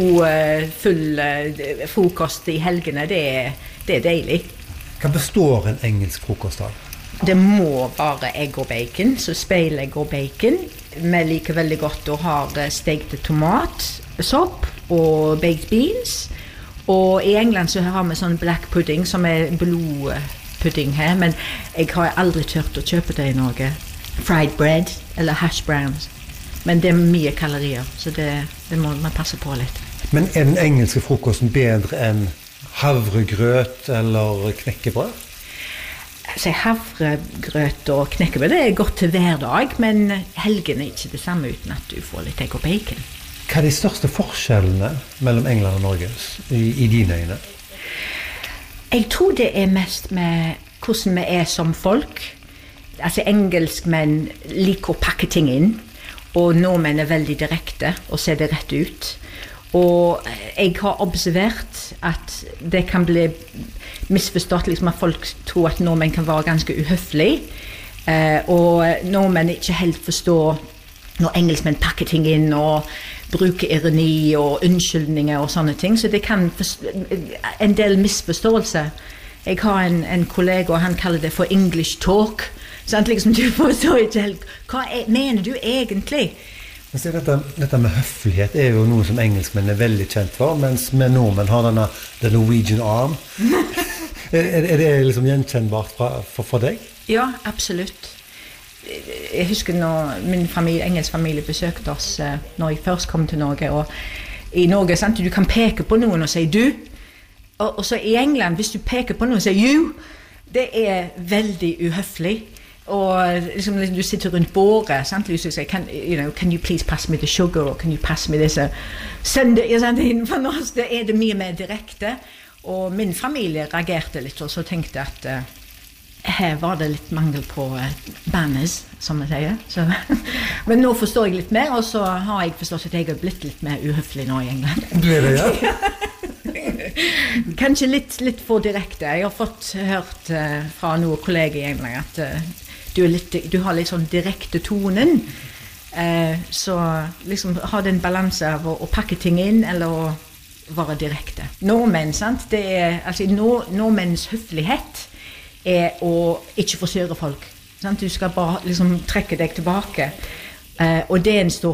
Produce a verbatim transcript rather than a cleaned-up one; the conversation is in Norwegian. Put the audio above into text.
Og full frokost i helgene, det er, det er deilig. Hva består en engelsk frokost av? Det må være egg og bacon, så speilegg og bacon. Vi liker veldig godt å ha stekte tomat, sopp og baked beans. Og i England så har vi sånn black pudding, som er blodpudding her, men jeg har aldri tørt å kjøpe det i Norge. Fried bread eller hash browns. Men det er mye kalorier, så det, det må man passe på litt. Men er den engelske frokosten bedre enn havregrøt eller knekkebrød? Altså, havregrøt og knekkebrød, det er godt til hver dag, men helgen er ikke det samme uten at du får litt egg og bacon. Hva er de største forskjellene mellom England og Norge i, i dine øyne? Jeg tror det er mest med hvordan vi er som folk. Altså, engelskmenn liker å pakke ting inn, og nordmenn er veldig direkte og ser det rett ut. Og jeg har observert at det kan bli misforstått, liksom at folk tror at nordmenn kan være ganske uhøflig, eh, og nordmenn ikke helt forstår når engelskmenn pakker ting inn og bruker ironi og unnskyldninger og sånne ting, så det kan en del misforståelse. Jeg har en, en kollega, og han kaller det for English talk, så han liksom, du forstår ikke helt, hva er, mener du egentlig? Men dette, dette med høflighet er jo noe som engelskmenn er veldig kjent for, mens vi nordmenn har denne the Norwegian arm. er, er det liksom gjenkjennbart for, for, for deg? Ja, absolutt. Jeg husker når min familie, engelsk familie besøkte oss når jeg først kom til Norge, og i Norge, sant, du kan peke på noen og si du, og, og så i England, hvis du peker på noen og sier you, det er veldig uhøflig. Og liksom, du sitter rundt bordet, sant? Du sier, can, you know, can you please pass me the sugar, or can you pass me this? Send det, sant? For oss det er det mye mer direkte. Og min familie reagerte litt, og så tenkte at uh, her var det litt mangel på uh, manners, som jeg sier. Så, men nå forstår jeg litt mer, og så har jeg forstått at jeg har blitt litt mer uhøflig nå i England. Du er det, ja? Kanskje litt, litt for direkte. Jeg har fått hørt uh, fra noen kolleger i England at uh, du, er litt, du har litt sånn direkte tonen, uh, så liksom ha den balanse av å, å pakke ting inn eller å være direkte. Nordmenn, sant? Det er, altså, nord, nordmenns høflighet er å ikke forstyrre folk. Sant? Du skal bare liksom trekke deg tilbake, uh, og det er en stor